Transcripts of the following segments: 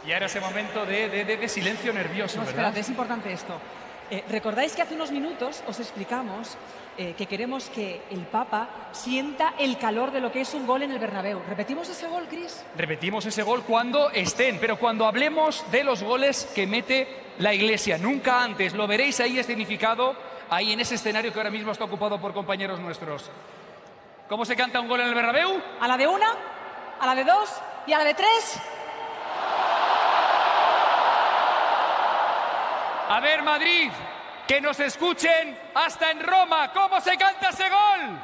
Y ahora ese momento de silencio nervioso, No, ¿verdad? espérate, es importante esto. ¿Recordáis que hace unos minutos os explicamos que queremos que el Papa sienta el calor de lo que es un gol en el Bernabéu? ¿Repetimos ese gol, Cris? Repetimos ese gol cuando estén, pero cuando hablemos de los goles que mete la Iglesia, nunca antes. Lo veréis ahí escenificado, ahí en ese escenario que ahora mismo está ocupado por compañeros nuestros. ¿Cómo se canta un gol en el Bernabéu? A la de una, a la de dos y a la de tres. A ver, Madrid, que nos escuchen hasta en Roma. ¿Cómo se canta ese gol?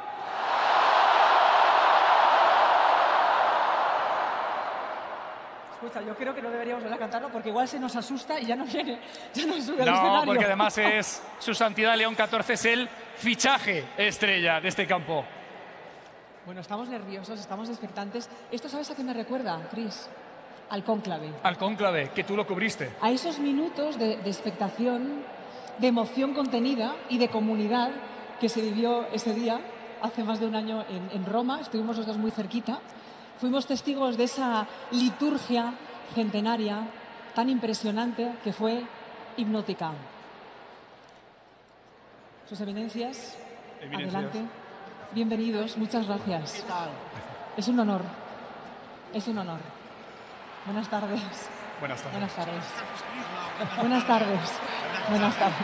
Escucha, yo creo que no deberíamos volver a cantarlo porque igual se nos asusta y ya no viene, ya no sube al No, escenario. porque además es su santidad León XIV, es el fichaje estrella de este campo. Bueno, estamos nerviosos, estamos expectantes. ¿Esto sabes a qué me recuerda, Cris? Al cónclave. Al cónclave, que tú lo cubriste. A esos minutos de expectación, de emoción contenida y de comunidad que se vivió ese día, hace más de un año en Roma. Estuvimos los dos muy cerquita. Fuimos testigos de esa liturgia centenaria tan impresionante que fue hipnótica. Sus eminencias, adelante. Bienvenidos, muchas gracias. ¿Qué tal? Es un honor, es un honor. Buenas tardes. Buenas tardes. Buenas tardes. Buenas tardes. Buenas tardes.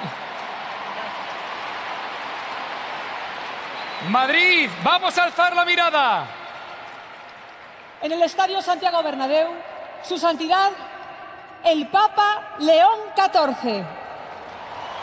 Madrid, vamos a alzar la mirada. En el Estadio Santiago Bernabéu, su santidad, el Papa León XIV.